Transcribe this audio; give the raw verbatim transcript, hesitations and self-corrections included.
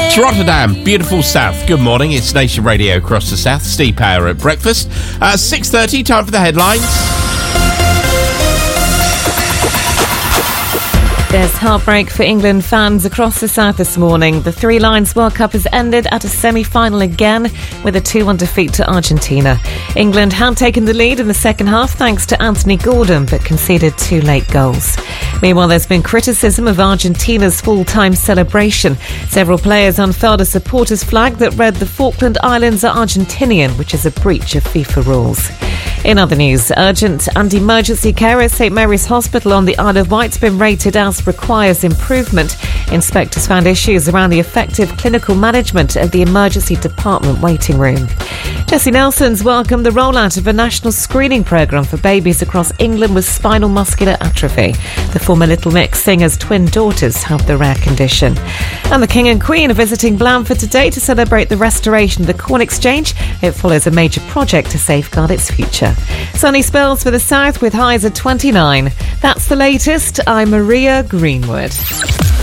To Rotterdam, beautiful south. Good morning, it's Nation Radio across the south. Steve Power at breakfast. Uh, six thirty, time for the headlines. There's heartbreak for England fans across the south this morning. The Three Lions World Cup has ended at a semi-final again with a two one defeat to Argentina. England had taken the lead in the second half thanks to Anthony Gordon, but conceded two late goals. Meanwhile, there's been criticism of Argentina's full-time celebration. Several players unfurled a supporters' flag that read "The Falkland Islands are Argentinian," which is a breach of FIFA rules. In other news, urgent and emergency care at St Mary's Hospital on the Isle of Wight's been rated as requires improvement. Inspectors found issues around the effective clinical management of the emergency department waiting room. Jessie Nelson's welcomed the rollout of a national screening programme for babies across England with spinal muscular atrophy. The former Little Mix singer's twin daughters have the rare condition. And the King and Queen are visiting Blandford today to celebrate the restoration of the Corn Exchange. It follows a major project to safeguard its future. Sunny spells for the south with highs of twenty-nine. That's the latest. I'm Maria Greenwood.